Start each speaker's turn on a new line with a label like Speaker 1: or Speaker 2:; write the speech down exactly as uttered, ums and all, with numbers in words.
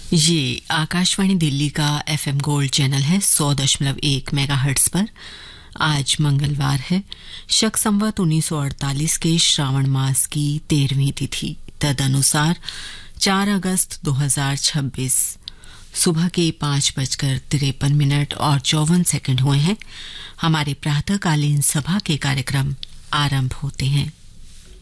Speaker 1: ये आकाशवाणी दिल्ली का FM gold channel है सौ दशमलव एक मेगाहर्ट्ज पर। आज मंगलवार है, शक संवत उन्नीस सौ अड़तालीस के श्रावण मास की तेरहवीं तिथि, तदनुसार चार अगस्त दो हजार छब्बीस सुबह के पांच बजकर तिरपन मिनट और चौवन सेकंड हुए हैं। हमारे प्रातःकालीन सभा के कार्यक्रम आरंभ होते हैं।